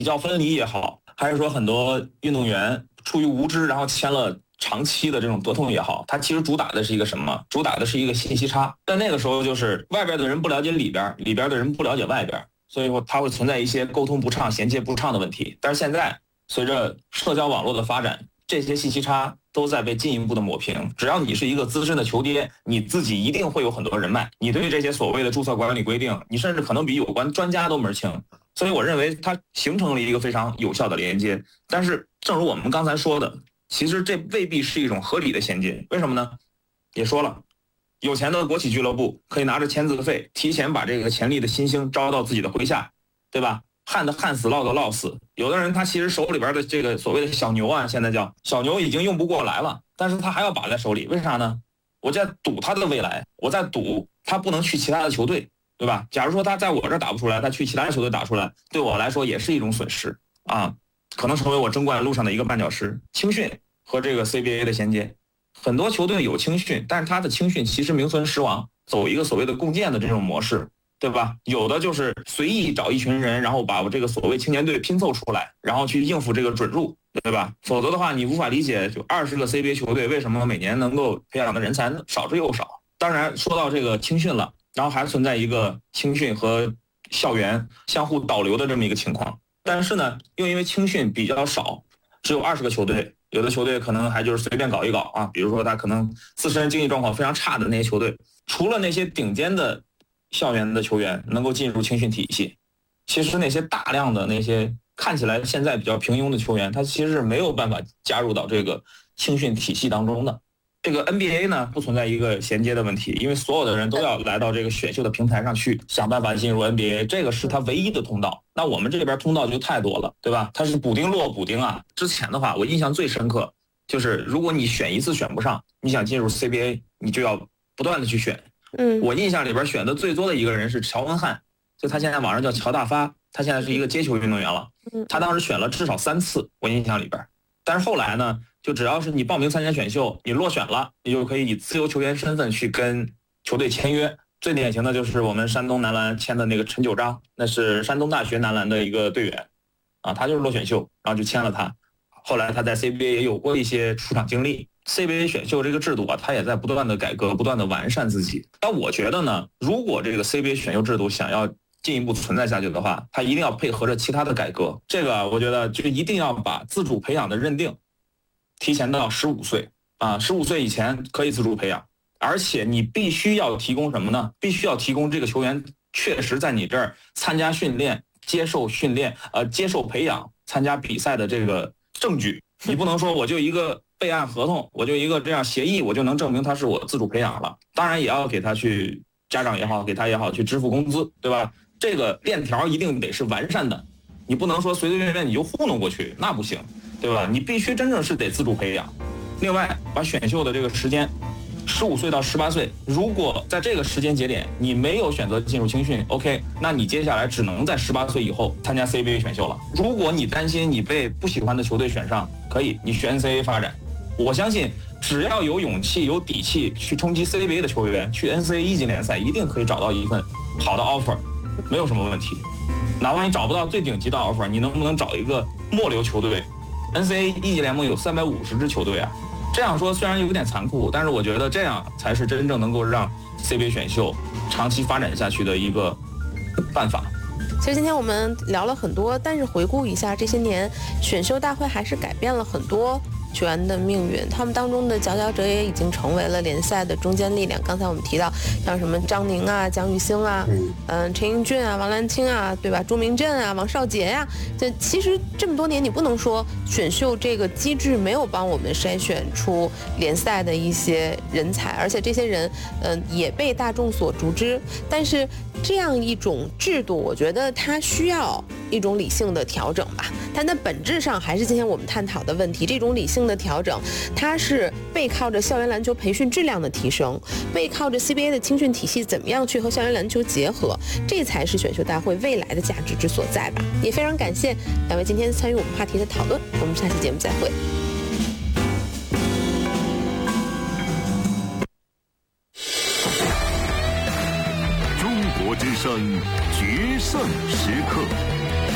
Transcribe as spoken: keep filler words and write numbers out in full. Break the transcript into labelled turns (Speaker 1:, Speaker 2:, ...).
Speaker 1: 教分离也好，还是说很多运动员出于无知然后签了长期的这种合同也好，它其实主打的是一个什么？主打的是一个信息差。但那个时候就是外边的人不了解里边，里边的人不了解外边，所以说它会存在一些沟通不畅、衔接不畅的问题。但是现在随着社交网络的发展，这些信息差都在被进一步的抹平。只要你是一个资深的球爹，你自己一定会有很多人脉，你对这些所谓的注册管理规定，你甚至可能比有关专家都门清。所以我认为它形成了一个非常有效的连接。但是正如我们刚才说的，其实这未必是一种合理的衔接。为什么呢？也说了，有钱的国企俱乐部可以拿着签字费提前把这个潜力的新星招到自己的麾下，对吧？旱的旱死，涝的涝死。有的人他其实手里边的这个所谓的小牛啊，现在叫小牛已经用不过来了，但是他还要把在手里，为啥呢？我在赌他的未来，我在赌他不能去其他的球队，对吧？假如说他在我这儿打不出来，他去其他的球队打出来，对我来说也是一种损失啊，可能成为我争冠路上的一个绊脚石。青训和这个 C B A 的衔接，很多球队有青训，但是他的青训其实名存实亡，走一个所谓的共建的这种模式，对吧？有的就是随意找一群人，然后把我这个所谓青年队拼凑出来，然后去应付这个准入，对吧？否则的话，你无法理解，就二十个 C B A 球队为什么每年能够培养的人才少之又少。当然，说到这个青训了，然后还存在一个青训和校园相互导流的这么一个情况。但是呢，又因为青训比较少，只有二十个球队，有的球队可能还就是随便搞一搞啊，比如说他可能自身经济状况非常差的那些球队，除了那些顶尖的校园的球员能够进入青训体系，其实那些大量的那些看起来现在比较平庸的球员，他其实是没有办法加入到这个青训体系当中的。这个 N B A 呢，不存在一个衔接的问题，因为所有的人都要来到这个选秀的平台上去想办法进入 N B A， 这个是他唯一的通道。那我们这边通道就太多了，对吧？它是补丁落补丁啊。之前的话，我印象最深刻就是如果你选一次选不上，你想进入 C B A， 你就要不断的去选。
Speaker 2: 嗯，
Speaker 1: 我印象里边选的最多的一个人是乔文汉，就他现在网上叫乔大发，他现在是一个接球运动员了。他当时选了至少三次，我印象里边。但是后来呢，就只要是你报名参加选秀，你落选了，你就可以以自由球员身份去跟球队签约。最典型的就是我们山东男篮签的那个陈九章，那是山东大学男篮的一个队员，啊，他就是落选秀，然后就签了他。后来他在 C B A 也有过一些出场经历。C B A 选秀这个制度啊，它也在不断的改革，不断的完善自己。但我觉得呢，如果这个 C B A 选秀制度想要进一步存在下去的话，它一定要配合着其他的改革。这个我觉得就一定要把自主培养的认定提前到十五岁啊，十五岁以前可以自主培养，而且你必须要提供什么呢？必须要提供这个球员确实在你这儿参加训练、接受训练、呃接受培养、参加比赛的这个证据。你不能说我就一个备案合同，我就一个这样协议，我就能证明他是我自主培养了。当然也要给他去家长也好，给他也好去支付工资，对吧？这个链条一定得是完善的，你不能说随随便便你就糊弄过去，那不行，对吧？你必须真正是得自主培养。另外，把选秀的这个时间，十五岁到十八岁，如果在这个时间节点你没有选择进入青训 ，OK， 那你接下来只能在十八岁以后参加 C B A 选秀了。如果你担心你被不喜欢的球队选上，可以你去 N C A A 发展。我相信只要有勇气、有底气去冲击 C B A 的球员，去 N C A A 一级联赛一定可以找到一份好的 offer， 没有什么问题。哪怕你找不到最顶级的 offer， 你能不能找一个末流球队 ？N C A A 一级联盟有三百五十支球队啊。这样说虽然有点残酷，但是我觉得这样才是真正能够让 C B A 选秀长期发展下去的一个办法。
Speaker 2: 其实今天我们聊了很多，但是回顾一下这些年，选秀大会还是改变了很多球员的命运，他们当中的佼佼者也已经成为了联赛的中坚力量。刚才我们提到像什么张宁啊、蒋雨兴啊、嗯、呃、陈英俊啊、王兰清啊，对吧？朱明镇啊、王少杰呀、啊，这其实这么多年，你不能说选秀这个机制没有帮我们筛选出联赛的一些人才，而且这些人嗯、呃、也被大众所熟知。但是这样一种制度，我觉得它需要一种理性的调整吧。但它本质上还是今天我们探讨的问题，这种理性的调整，它是背靠着校园篮球培训质量的提升，背靠着 C B A 的青训体系怎么样去和校园篮球结合，这才是选秀大会未来的价值之所在吧。也非常感谢两位今天参与我们话题的讨论，我们下期节目再会。
Speaker 3: 中国之声决胜时刻。